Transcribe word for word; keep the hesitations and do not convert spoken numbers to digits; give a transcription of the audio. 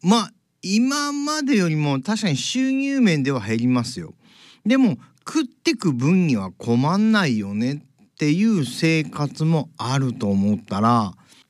まあ今までよりも確かに収入面では減りますよ。でも食ってく分には困んないよねっていう生活もあると思ったら、